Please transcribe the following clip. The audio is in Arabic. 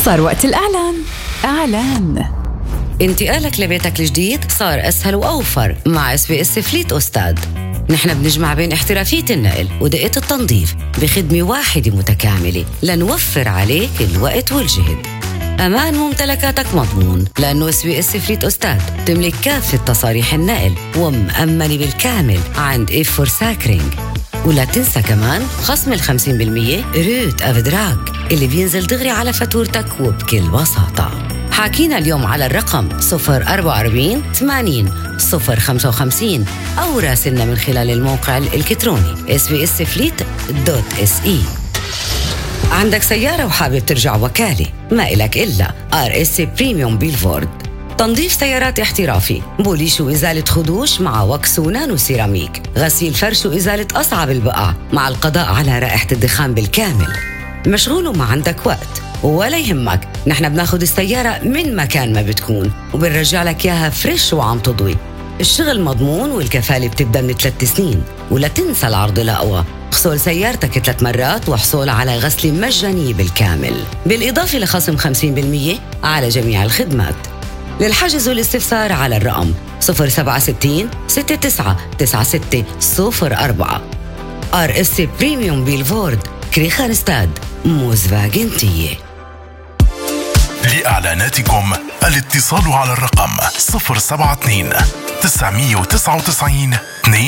صار وقت الإعلان. إعلان. انتقالك لبيتك الجديد صار أسهل وأوفر مع SBS فليت أستاذ. نحن بنجمع بين احترافية النقل ودقة التنظيف بخدمة واحدة متكاملة لنوفر عليك الوقت والجهد. أمان ممتلكاتك مضمون لأنه SBS فليت أستاذ تملك كافة تصاريح النقل ومأمنة بالكامل عند إف4 ساكرينج. ولا تنسى كمان خصم 50% روت أفدراك اللي بينزل دغري على فاتورتك وبكل بساطة. حاكينا اليوم على الرقم 044 80 055 أو راسلنا من خلال الموقع الإلكتروني sbsfleet.se. عندك سيارة وحابب ترجع وكالة؟ ما إلك إلا RSC بريميوم بيلفورد، تنظيف سيارات احترافي، بوليش وإزالة خدوش مع وكس ونانو سيراميك، غسيل فرش وإزالة أصعب البقع مع القضاء على رائحة الدخان بالكامل. مشغول وما عندك وقت؟ ولا يهمك، نحن بناخد السيارة من مكان ما بتكون وبنرجع لك إياها فريش وعم تضوي. الشغل مضمون والكفالة بتبدأ من 3 سنين. ولا تنسى العرض الأقوى، اغسل سيارتك 3 مرات واحصل على غسل مجاني بالكامل، بالإضافة لخصم 50% على جميع الخدمات. للحجز والاستفسار على الرقم 067 69 96 04. RSC بريميوم بيلفورد، كريخانستاد، موزفاغن تيه. لإعلاناتكم الاتصال على الرقم 072 999 2